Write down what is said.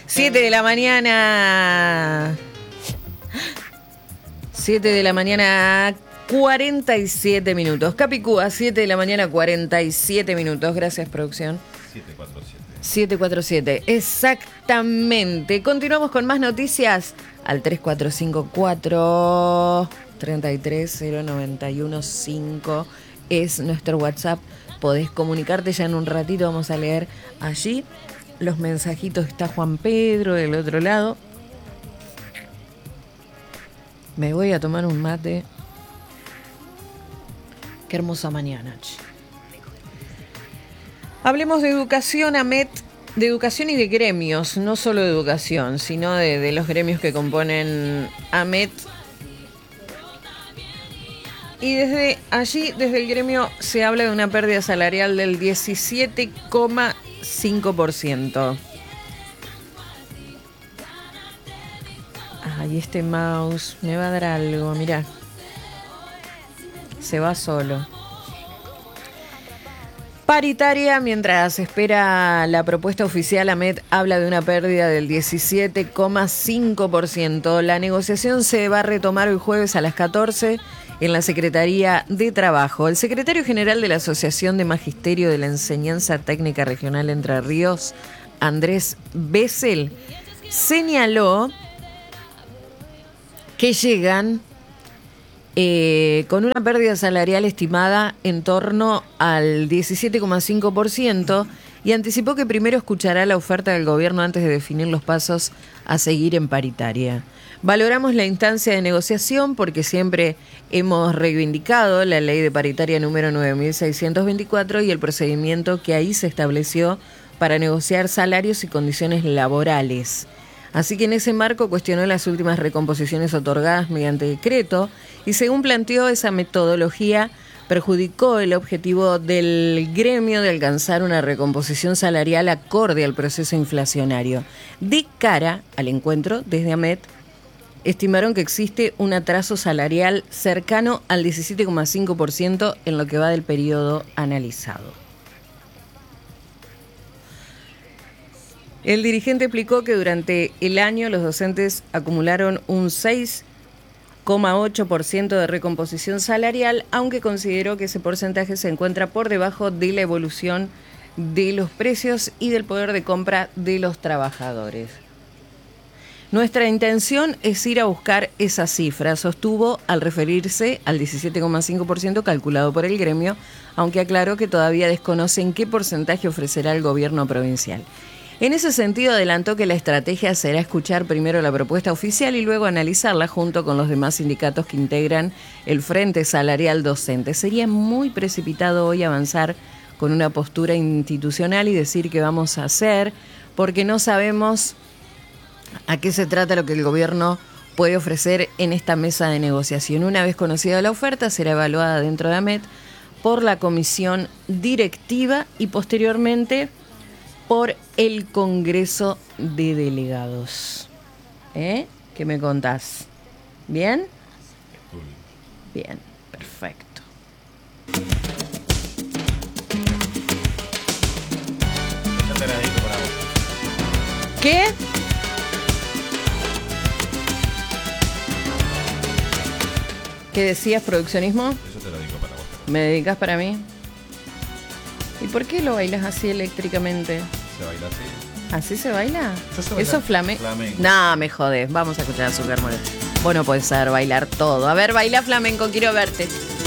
7 de la mañana. 7 de la mañana, 47 minutos. Capicúa, 7 de la mañana, 47 minutos. Gracias, producción. 747. Exactamente. Continuamos con más noticias al 3454 3309115 es nuestro WhatsApp. Podés comunicarte ya en un ratito. Vamos a leer allí los mensajitos. Está Juan Pedro del otro lado. Me voy a tomar un mate. Qué hermosa mañana. Hablemos de educación, Amet, de educación y de gremios, no solo de educación, sino de los gremios que componen Amet. Y desde allí, desde el gremio, se habla de una pérdida salarial del 17,5%. Ay, este mouse me va a dar algo, mirá. Se va solo. Paritaria, mientras espera la propuesta oficial, Amet habla de una pérdida del 17,5%. La negociación se va a retomar hoy jueves a las 14 en la Secretaría de Trabajo. El secretario general de la Asociación de Magisterio de la Enseñanza Técnica Regional Entre Ríos, Andrés Bessel, señaló que llegan con una pérdida salarial estimada en torno al 17,5% y anticipó que primero escuchará la oferta del gobierno antes de definir los pasos a seguir en paritaria. Valoramos la instancia de negociación porque siempre hemos reivindicado la ley de paritaria número 9624 y el procedimiento que ahí se estableció para negociar salarios y condiciones laborales. Así que en ese marco cuestionó las últimas recomposiciones otorgadas mediante decreto y según planteó esa metodología perjudicó el objetivo del gremio de alcanzar una recomposición salarial acorde al proceso inflacionario. De cara al encuentro, desde Amet estimaron que existe un atraso salarial cercano al 17,5% en lo que va del periodo analizado. El dirigente explicó que durante el año los docentes acumularon un 6,8% de recomposición salarial, aunque consideró que ese porcentaje se encuentra por debajo de la evolución de los precios y del poder de compra de los trabajadores. Nuestra intención es ir a buscar esa cifra, sostuvo al referirse al 17,5% calculado por el gremio, aunque aclaró que todavía desconocen qué porcentaje ofrecerá el gobierno provincial. En ese sentido, adelantó que la estrategia será escuchar primero la propuesta oficial y luego analizarla junto con los demás sindicatos que integran el Frente Salarial Docente. Sería muy precipitado hoy avanzar con una postura institucional y decir qué vamos a hacer, porque no sabemos a qué se trata lo que el gobierno puede ofrecer en esta mesa de negociación. Una vez conocida la oferta, será evaluada dentro de Amet por la comisión directiva y posteriormente por el Congreso de Delegados. ¿Qué me contás? ¿Bien? Bien, perfecto. Yo te la dedico para vos. ¿Qué? ¿Qué decías, produccionismo? Eso te lo digo para vos. ¿Me dedicas para mí? ¿Y por qué lo bailas así eléctricamente? ¿Se baila así? ¿Así se baila? Yo sé bailar ¿Eso es flamenco? flamenco. No, me jodés. Vamos a escuchar a Azúcar Moreno. Vos no podés saber bailar todo. A ver, baila flamenco, quiero verte.